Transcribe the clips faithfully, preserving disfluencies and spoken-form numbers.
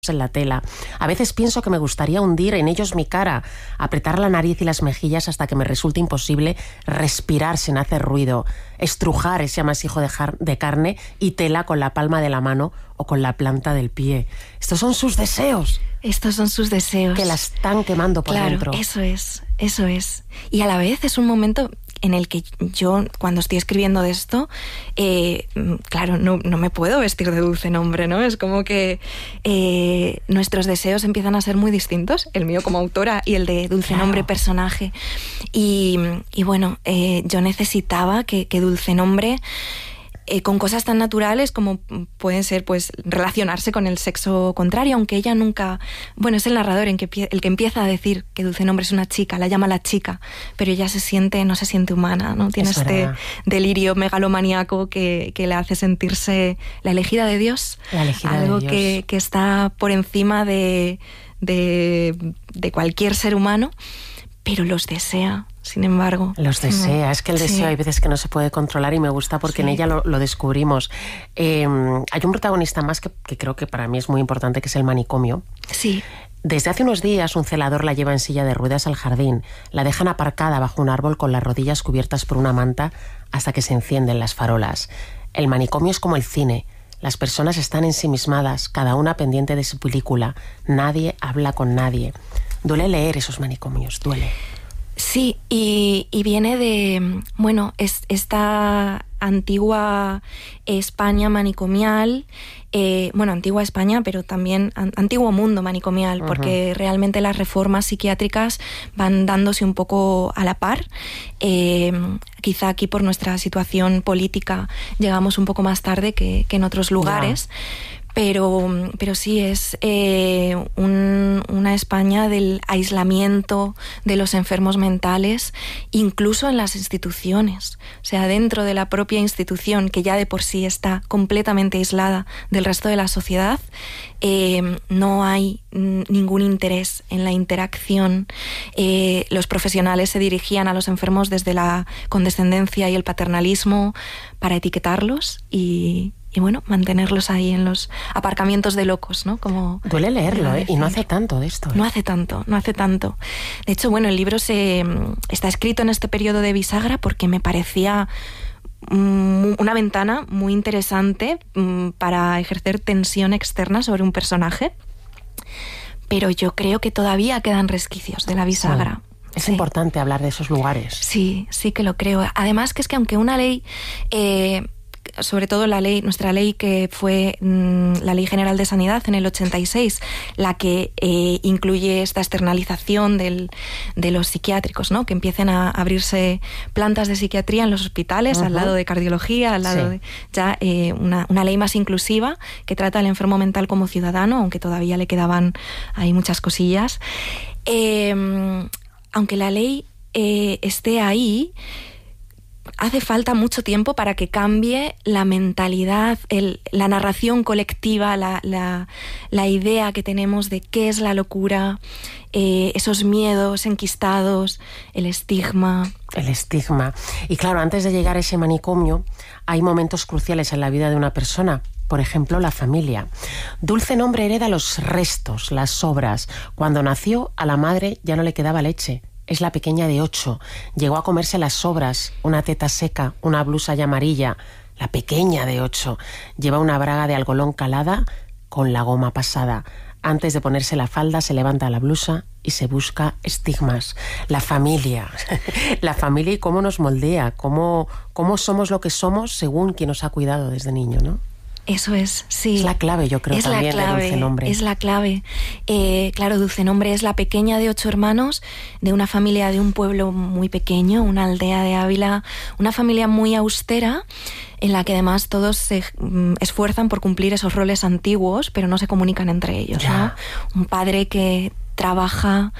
en la tela. A veces pienso que me gustaría hundir en ellos mi cara, apretar la nariz y las mejillas hasta que me resulte imposible respirar sin hacer ruido, estrujar ese amasijo de, de carne y tela con la palma de la mano o con la planta del pie. Estos son sus deseos. Estos son sus deseos. Que la están quemando por claro, dentro. Eso es, eso es. Y a la vez es un momento en el que yo, cuando estoy escribiendo de esto, eh, claro, no, no me puedo vestir de Dulce Nombre, ¿no? Es como que eh, nuestros deseos empiezan a ser muy distintos, el mío como autora y el de Dulce claro. Nombre personaje. Y, y bueno, eh, yo necesitaba que, que Dulce Nombre, Eh, con cosas tan naturales como pueden ser pues relacionarse con el sexo contrario, aunque ella nunca, bueno, es el narrador en que, el que empieza a decir que Dulce Nombre es una chica, la llama la chica, pero ella se siente, no se siente humana, ¿no? Tiene es este verdad. delirio megalomaníaco que, que le hace sentirse la elegida de Dios, la elegida algo de Dios. Que, que está por encima de, de, de cualquier ser humano, pero los desea. Sin embargo. Los desea. Es que el deseo sí. hay veces que no se puede controlar y me gusta porque sí. en ella lo, lo descubrimos. Eh, hay un protagonista más que, que creo que para mí es muy importante, que es el manicomio. Sí. Desde hace unos días un celador la lleva en silla de ruedas al jardín. La dejan aparcada bajo un árbol con las rodillas cubiertas por una manta hasta que se encienden las farolas. El manicomio es como el cine. Las personas están ensimismadas, cada una pendiente de su película. Nadie habla con nadie. Duele leer esos manicomios, duele. Sí, y, y viene de, bueno, es, esta antigua España manicomial, eh, bueno, antigua España, pero también an, antiguo mundo manicomial, uh-huh. porque realmente las reformas psiquiátricas van dándose un poco a la par. Eh, quizá aquí por nuestra situación política llegamos un poco más tarde que, que en otros lugares. Yeah. Pero, pero sí, es eh, un, una España del aislamiento de los enfermos mentales, incluso en las instituciones. O sea, dentro de la propia institución, que ya de por sí está completamente aislada del resto de la sociedad, eh, no hay ningún interés en la interacción. Eh, los profesionales se dirigían a los enfermos desde la condescendencia y el paternalismo para etiquetarlos y... y bueno, mantenerlos ahí en los aparcamientos de locos, ¿no? Como duele leerlo, ¿eh? Y no hace tanto de esto. ¿eh? No hace tanto, no hace tanto. De hecho, bueno, el libro se está escrito en este periodo de bisagra porque me parecía una ventana muy interesante para ejercer tensión externa sobre un personaje, pero yo creo que todavía quedan resquicios de la bisagra. Sí. Es sí. importante hablar de esos lugares. Sí, sí que lo creo. Además que es que aunque una ley... Eh, sobre todo la ley, nuestra ley que fue mmm, la Ley General de Sanidad en el ochenta y seis, la que eh, incluye esta externalización del, de los psiquiátricos, ¿no? Que empiecen a abrirse plantas de psiquiatría en los hospitales, uh-huh. al lado de cardiología, al lado sí. de ya eh, una, una ley más inclusiva que trata al enfermo mental como ciudadano, aunque todavía le quedaban ahí muchas cosillas. Eh, aunque la ley eh, esté ahí, hace falta mucho tiempo para que cambie la mentalidad, el, la narración colectiva, la, la, la idea que tenemos de qué es la locura, eh, esos miedos enquistados, el estigma. El estigma. Y claro, antes de llegar a ese manicomio, hay momentos cruciales en la vida de una persona. Por ejemplo, la familia. Dulce Nombre hereda los restos, las sobras. Cuando nació, a la madre ya no le quedaba leche. Es la pequeña de ocho. Llegó a comerse las sobras, una teta seca, una blusa ya amarilla. La pequeña de ocho. Lleva una braga de algodón calada con la goma pasada. Antes de ponerse la falda se levanta la blusa y se busca estigmas. La familia. La familia y cómo nos moldea, cómo, cómo somos lo que somos según quien nos ha cuidado desde niño, ¿no? Eso es, sí. Es la clave, yo creo, es también la clave, de Dulce Nombre. Es la clave. Eh, claro, Dulce Nombre es la pequeña de ocho hermanos, de una familia de un pueblo muy pequeño, una aldea de Ávila, una familia muy austera, en la que además todos se mm, esfuerzan por cumplir esos roles antiguos, pero no se comunican entre ellos, ¿no? Un padre que trabaja...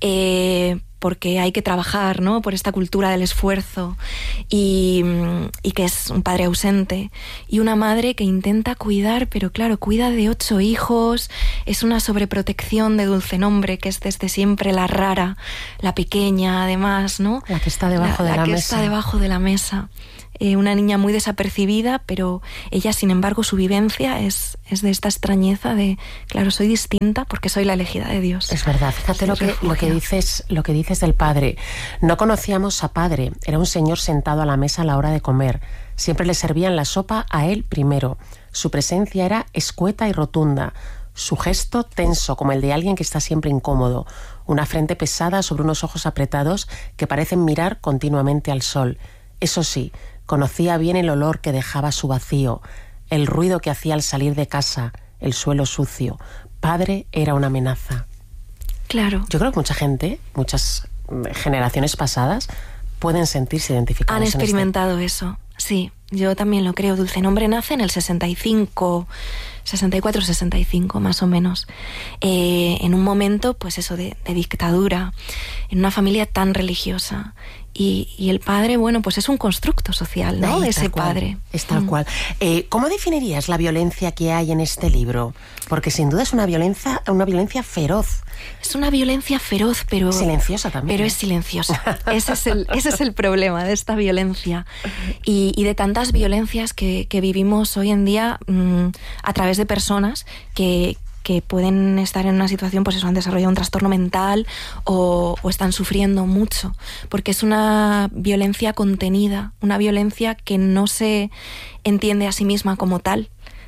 Eh, porque hay que trabajar, ¿no? Por esta cultura del esfuerzo y, y que es un padre ausente, y una madre que intenta cuidar, pero claro, cuida de ocho hijos, es una sobreprotección de Dulce Nombre, que es desde siempre la rara, la pequeña además, ¿no? La que está debajo la, de la, la que mesa. está debajo de la mesa. eh, una niña muy desapercibida, pero ella, sin embargo, su vivencia es, es de esta extrañeza de, claro, soy distinta porque soy la elegida de Dios. Es verdad, fíjate lo que, lo que dices, lo que dices del padre. No conocíamos a padre, era un señor sentado a la mesa a la hora de comer. Siempre le servían la sopa a él primero. Su presencia era escueta y rotunda. Su gesto tenso, como el de alguien que está siempre incómodo. Una frente pesada sobre unos ojos apretados que parecen mirar continuamente al sol. Eso sí, conocía bien el olor que dejaba su vacío, el ruido que hacía al salir de casa, el suelo sucio. Padre era una amenaza. Claro. Yo creo que mucha gente, muchas generaciones pasadas, pueden sentirse identificados. Han experimentado en este... eso, sí. Yo también lo creo. Dulce Nombre nace en el sesenta y cinco, sesenta y cuatro, sesenta y cinco más o menos, eh, en un momento, pues eso, de, de dictadura, en una familia tan religiosa. Y, y el padre, bueno, pues es un constructo social, ¿no? Ahí, Ese cual, padre. Es tal mm. cual. Eh, ¿Cómo definirías la violencia que hay en este libro? Porque sin duda es una violencia, una violencia feroz. Es una violencia feroz, pero... Silenciosa también. Pero ¿eh? es silenciosa. Ese es el, ese es el problema de esta violencia. Y, y de tantas violencias que, que vivimos hoy en día mmm, a través de personas que... que pueden estar en una situación, pues eso, han desarrollado un trastorno mental o, o están sufriendo mucho, porque es una violencia contenida, una violencia que no se entiende a sí misma como tal,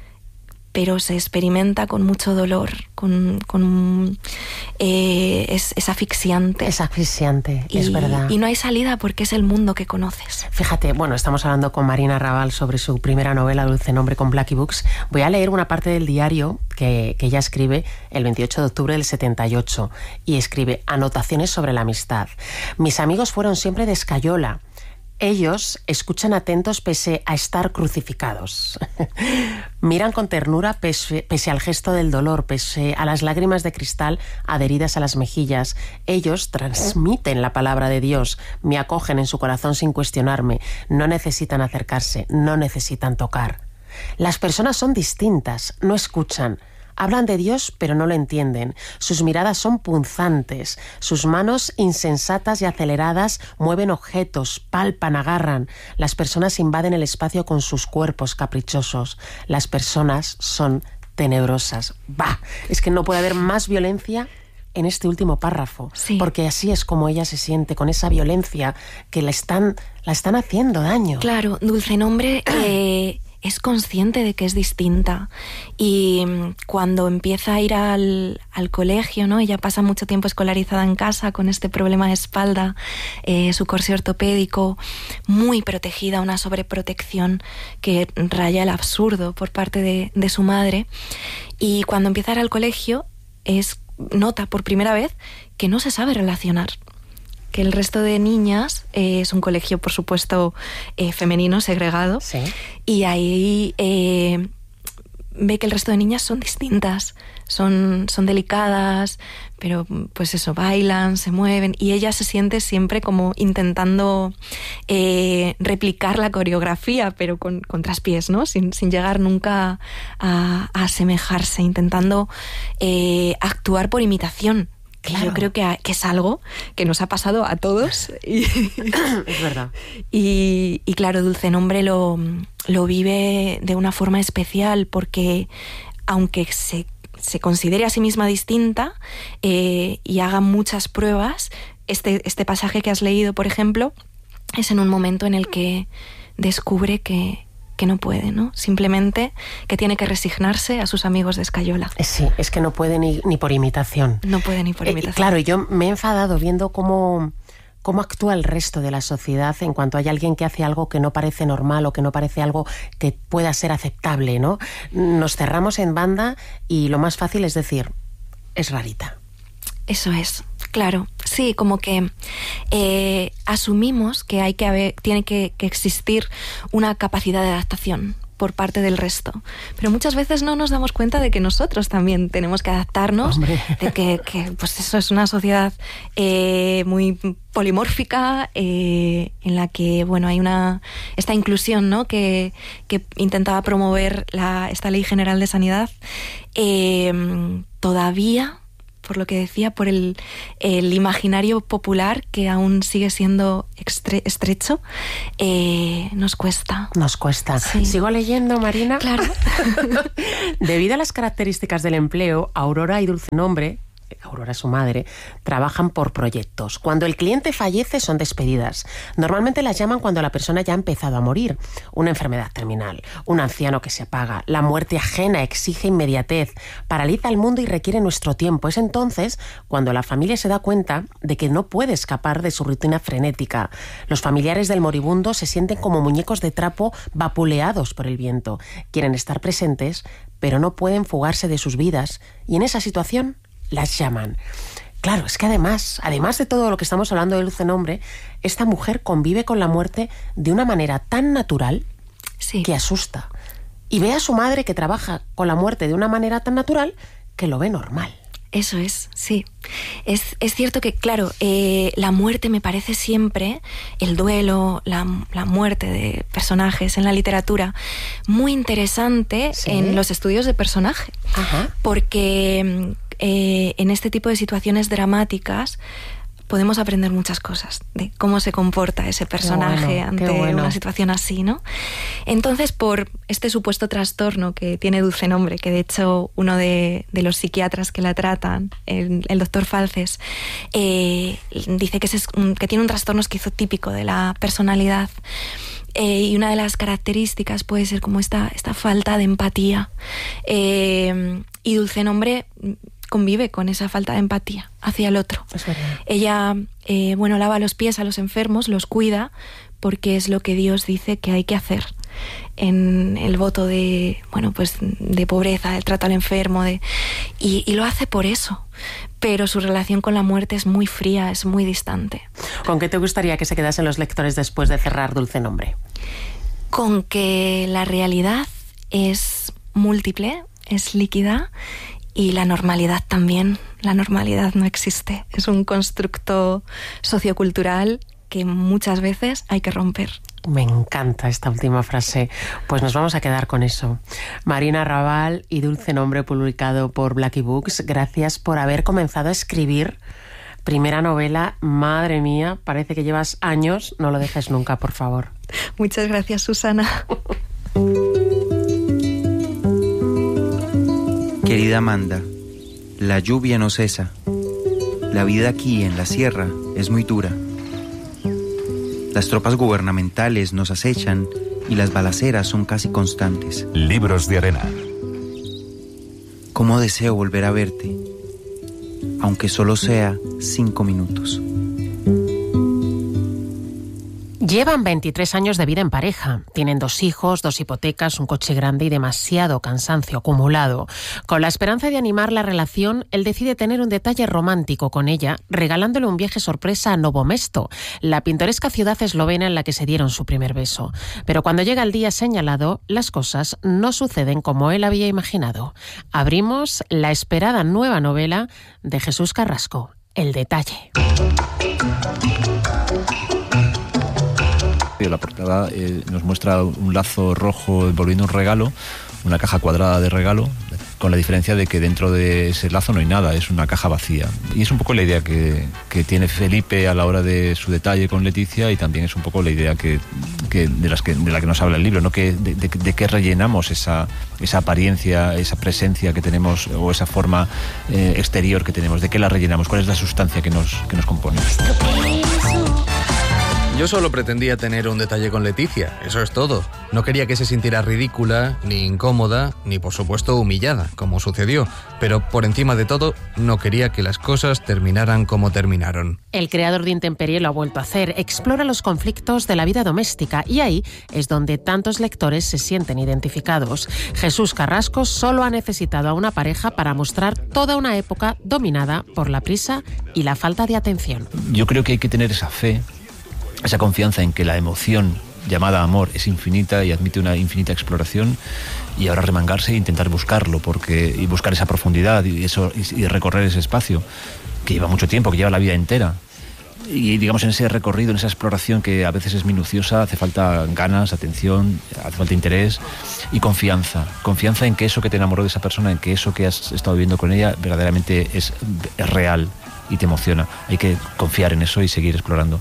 pero se experimenta con mucho dolor, con, con eh, es, es asfixiante. Es asfixiante, y, es verdad. Y no hay salida porque es el mundo que conoces. Fíjate, bueno, estamos hablando con Marina Raval sobre su primera novela, Dulce Nombre, con Blackie Books. Voy a leer una parte del diario que, que ella escribe el veintiocho de octubre del setenta y ocho, y escribe: anotaciones sobre la amistad. Mis amigos fueron siempre de Escayola. Ellos escuchan atentos pese a estar crucificados. Miran con ternura pese, pese al gesto del dolor, pese a las lágrimas de cristal adheridas a las mejillas. Ellos transmiten la palabra de Dios, me acogen en su corazón sin cuestionarme. No necesitan acercarse, no necesitan tocar. Las personas son distintas, no escuchan. Hablan de Dios, pero no lo entienden. Sus miradas son punzantes. Sus manos, insensatas y aceleradas, mueven objetos, palpan, agarran. Las personas invaden el espacio con sus cuerpos caprichosos. Las personas son tenebrosas. ¡Bah! Es que no puede haber más violencia en este último párrafo. Sí. Porque así es como ella se siente, con esa violencia que la están, la están haciendo daño. Claro, Dulce Nombre... Eh... es consciente de que es distinta y cuando empieza a ir al, al colegio, ¿no? Ella pasa mucho tiempo escolarizada en casa con este problema de espalda, eh, su corsé ortopédico, muy protegida, una sobreprotección que raya el absurdo por parte de, de su madre, y cuando empieza a ir al colegio es, nota por primera vez que no se sabe relacionar, que el resto de niñas, eh, es un colegio, por supuesto, eh, femenino, segregado, sí. Y ahí eh, ve que el resto de niñas son distintas, son, son delicadas, pero pues eso, bailan, se mueven, y ella se siente siempre como intentando eh, replicar la coreografía, pero con, con traspiés, ¿no? Sin, sin llegar nunca a, a asemejarse, intentando eh, actuar por imitación. Claro. Yo creo que, a, que es algo que nos ha pasado a todos. Y, es verdad. Y, y claro, Dulce Nombre lo, lo vive de una forma especial porque aunque se, se considere a sí misma distinta eh, y haga muchas pruebas, este, este pasaje que has leído, por ejemplo, es en un momento en el que descubre que... que no puede, ¿no? Simplemente que tiene que resignarse a sus amigos de Escayola. Sí, es que no puede ni, ni por imitación. No puede ni por imitación. Eh, claro, yo me he enfadado viendo cómo, cómo actúa el resto de la sociedad en cuanto hay alguien que hace algo que no parece normal o que no parece algo que pueda ser aceptable, ¿no? Nos cerramos en banda y lo más fácil es decir, es rarita. Eso es, claro. Sí, como que eh, asumimos que hay que haber, tiene que, que existir una capacidad de adaptación por parte del resto. Pero muchas veces no nos damos cuenta de que nosotros también tenemos que adaptarnos, Hombre. de que, que pues eso es una sociedad eh, muy polimórfica, eh, en la que bueno hay una esta inclusión, ¿no? que, que intentaba promover la, esta Ley General de Sanidad, eh, todavía por lo que decía, por el, el imaginario popular que aún sigue siendo estre- estrecho, eh, nos cuesta. Nos cuesta. Sí. ¿Sigo leyendo, Marina? Claro. Debido a las características del empleo, Aurora y Dulce Nombre, Aurora, su madre, trabajan por proyectos. Cuando el cliente fallece son despedidas. Normalmente las llaman cuando la persona ya ha empezado a morir. Una enfermedad terminal, un anciano que se apaga, la muerte ajena exige inmediatez, paraliza el mundo y requiere nuestro tiempo. Es entonces cuando la familia se da cuenta de que no puede escapar de su rutina frenética. Los familiares del moribundo se sienten como muñecos de trapo vapuleados por el viento. Quieren estar presentes, pero no pueden fugarse de sus vidas. Y en esa situación las llaman. Claro, es que además, además de todo lo que estamos hablando de Dulce Nombre, esta mujer convive con la muerte de una manera tan natural sí. que asusta. Y ve a su madre que trabaja con la muerte de una manera tan natural que lo ve normal. Eso es, sí. Es, es cierto que, claro, eh, la muerte me parece siempre, el duelo, la, la muerte de personajes en la literatura, muy interesante ¿sí? en los estudios de personaje. Ajá. Porque eh, en este tipo de situaciones dramáticas podemos aprender muchas cosas de cómo se comporta ese personaje bueno, ante bueno. una situación así, ¿no? Entonces, por este supuesto trastorno que tiene Dulce Nombre, que de hecho uno de, de los psiquiatras que la tratan, el, el doctor Falces, eh, dice que, es un, que tiene un trastorno esquizotípico de la personalidad. Eh, y una de las características puede ser como esta, esta falta de empatía. Eh, y Dulce Nombre convive con esa falta de empatía hacia el otro. Es verdad. Ella, eh, bueno, lava los pies a los enfermos, los cuida, porque es lo que Dios dice que hay que hacer en el voto de, bueno, pues de pobreza, del trato al enfermo, de, y, y lo hace por eso. Pero su relación con la muerte es muy fría, es muy distante. ¿Con qué te gustaría que se quedasen los lectores después de cerrar Dulce Nombre? Con que la realidad es múltiple, es líquida, y la normalidad también. La normalidad no existe. Es un constructo sociocultural que muchas veces hay que romper. Me encanta esta última frase. Pues nos vamos a quedar con eso. Marina Raval y Dulce Nombre, publicado por Blackie Books. Gracias por haber comenzado a escribir. Primera novela, madre mía, parece que llevas años. No lo dejes nunca, por favor. Muchas gracias, Susana. Querida Amanda, la lluvia no cesa. La vida aquí en la sierra es muy dura. Las tropas gubernamentales nos acechan y las balaceras son casi constantes. Libros de arena. Cómo deseo volver a verte, aunque solo sea cinco minutos. Llevan veintitrés años de vida en pareja. Tienen dos hijos, dos hipotecas, un coche grande y demasiado cansancio acumulado. Con la esperanza de animar la relación, él decide tener un detalle romántico con ella, regalándole un viaje sorpresa a Novo Mesto, la pintoresca ciudad eslovena en la que se dieron su primer beso. Pero cuando llega el día señalado, las cosas no suceden como él había imaginado. Abrimos la esperada nueva novela de Jesús Carrasco, El detalle. La portada eh, nos muestra un lazo rojo envolviendo un regalo, una caja cuadrada de regalo, con la diferencia de que dentro de ese lazo no hay nada, es una caja vacía. Y es un poco la idea que, que tiene Felipe a la hora de su detalle con Leticia, y también es un poco la idea que, que, de, las que de la que nos habla el libro, ¿no? Que de, de, de qué rellenamos esa, esa apariencia, esa presencia que tenemos, o esa forma eh, exterior que tenemos, de qué la rellenamos, cuál es la sustancia que nos, que nos compone. Yo solo pretendía tener un detalle con Leticia, eso es todo. No quería que se sintiera ridícula, ni incómoda, ni por supuesto humillada, como sucedió. Pero por encima de todo, no quería que las cosas terminaran como terminaron. El creador de Intemperie lo ha vuelto a hacer, explora los conflictos de la vida doméstica, y ahí es donde tantos lectores se sienten identificados. Jesús Carrasco solo ha necesitado a una pareja para mostrar toda una época dominada por la prisa y la falta de atención. Yo creo que hay que tener esa fe, esa confianza en que la emoción llamada amor es infinita y admite una infinita exploración, y ahora remangarse e intentar buscarlo, porque y buscar esa profundidad y eso y recorrer ese espacio que lleva mucho tiempo, que lleva la vida entera, y digamos en ese recorrido, en esa exploración que a veces es minuciosa, hace falta ganas, atención, hace falta interés y confianza. Confianza en que eso que te enamoró de esa persona, en que eso que has estado viviendo con ella verdaderamente es, es real y te emociona. Hay que confiar en eso y seguir explorando.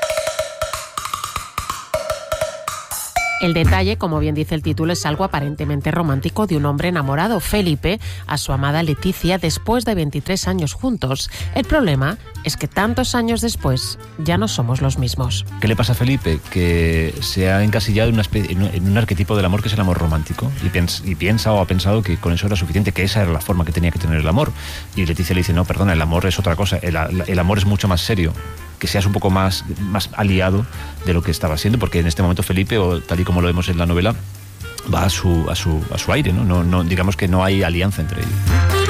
El detalle, como bien dice el título, es algo aparentemente romántico de un hombre enamorado, Felipe, a su amada Leticia después de veintitrés años juntos. El problema es que tantos años después ya no somos los mismos. ¿Qué le pasa a Felipe? Que se ha encasillado en, una especie, en, un, en un arquetipo del amor que es el amor romántico y, pens, y piensa o ha pensado que con eso era suficiente, que esa era la forma que tenía que tener el amor. Y Leticia le dice, no, perdona, el amor es otra cosa, el, el amor es mucho más serio, que seas un poco más, más aliado de lo que estaba siendo, porque en este momento Felipe, o tal y como lo vemos en la novela, va a su, a su, a su aire, ¿no? No, no, digamos que no hay alianza entre ellos.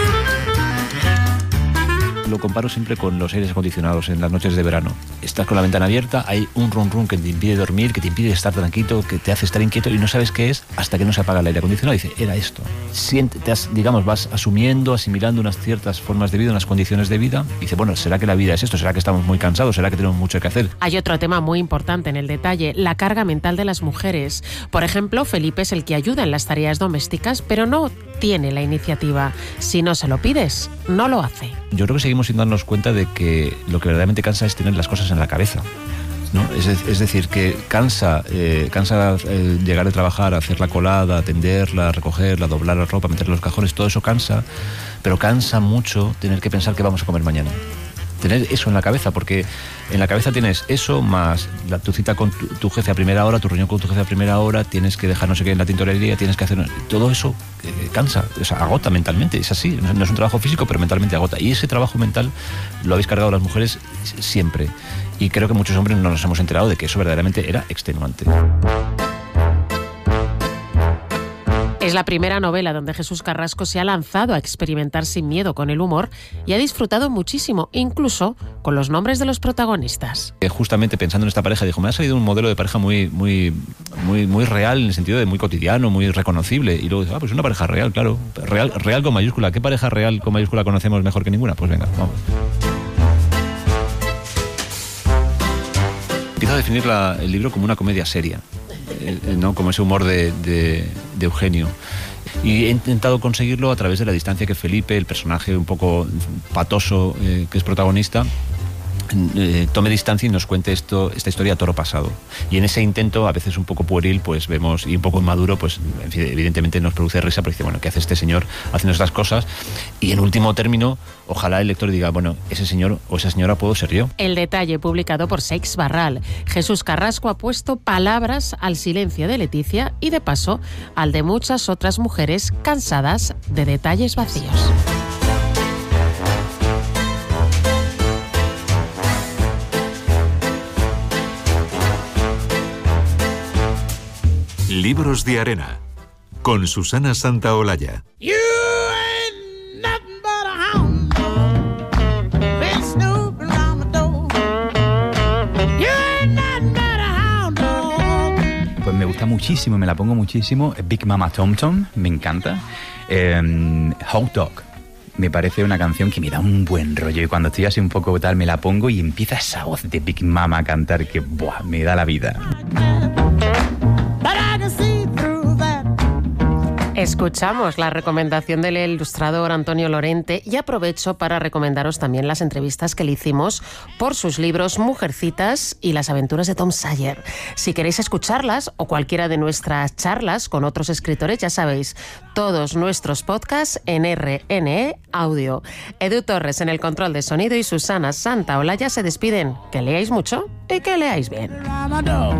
Lo comparo siempre con los aires acondicionados en las noches de verano. Estás con la ventana abierta, hay un rum rum que te impide dormir, que te impide estar tranquilo, que te hace estar inquieto y no sabes qué es hasta que no se apaga el aire acondicionado. Y dices, era esto. Siente, te has, digamos, vas asumiendo, asimilando unas ciertas formas de vida, unas condiciones de vida. Y dices, bueno, ¿será que la vida es esto? ¿Será que estamos muy cansados? ¿Será que tenemos mucho que hacer? Hay otro tema muy importante en el detalle, la carga mental de las mujeres. Por ejemplo, Felipe es el que ayuda en las tareas domésticas, pero no tiene la iniciativa. Si no se lo pides, no lo hace. Yo creo que seguimos sin darnos cuenta de que lo que verdaderamente cansa es tener las cosas en la cabeza, ¿no? Es, es decir, que cansa, eh, cansa eh, llegar de trabajar, hacer la colada, atenderla, recogerla, doblar la ropa, meter los cajones, todo eso cansa, pero cansa mucho tener que pensar qué vamos a comer mañana. Tener eso en la cabeza, porque en la cabeza tienes eso más la, tu cita con tu, tu jefe a primera hora, tu reunión con tu jefe a primera hora, tienes que dejar no sé qué en la tintorería, tienes que hacer... Todo eso eh, cansa, o sea, agota mentalmente, es así, no es un trabajo físico, pero mentalmente agota. Y ese trabajo mental lo habéis cargado las mujeres siempre. Y creo que muchos hombres no nos hemos enterado de que eso verdaderamente era extenuante. Es la primera novela donde Jesús Carrasco se ha lanzado a experimentar sin miedo con el humor y ha disfrutado muchísimo, incluso con los nombres de los protagonistas. Justamente pensando en esta pareja, dijo, me ha salido un modelo de pareja muy, muy, muy, muy real, en el sentido de muy cotidiano, muy reconocible. Y luego dijo, ah, pues una pareja real, claro. Real, real con mayúscula. ¿Qué pareja real con mayúscula conocemos mejor que ninguna? Pues venga, vamos. Empiezo a definir la, el libro como una comedia seria. ¿No? Como ese humor de, de, de Eugenio. Y he intentado conseguirlo a través de la distancia que Felipe, el personaje un poco patoso eh, que es protagonista, eh, tome distancia y nos cuente esto, esta historia a toro pasado. Y en ese intento, a veces un poco pueril, pues vemos, y un poco inmaduro, pues en fin, evidentemente nos produce risa, porque dice, bueno, ¿qué hace este señor haciendo estas cosas? Y en último término, ojalá el lector diga, bueno, ese señor o esa señora puedo ser yo. El detalle, publicado por Seix Barral. Jesús Carrasco ha puesto palabras al silencio de Leticia y de paso al de muchas otras mujeres cansadas de detalles vacíos. Libros de Arena, con Susana Santaolalla. Pues me gusta muchísimo, me la pongo muchísimo. Big Mama Tom Tom, me encanta. Eh, Hot Dog, me parece una canción que me da un buen rollo. Y cuando estoy así un poco tal, me la pongo y empieza esa voz de Big Mama a cantar que buah, me da la vida. Escuchamos la recomendación del ilustrador Antonio Lorente y aprovecho para recomendaros también las entrevistas que le hicimos por sus libros Mujercitas y Las aventuras de Tom Sawyer. Si queréis escucharlas o cualquiera de nuestras charlas con otros escritores, ya sabéis, todos nuestros podcasts en R N E Audio. Edu Torres en el control de sonido y Susana Santaolalla se despiden. Que leáis mucho y que leáis bien.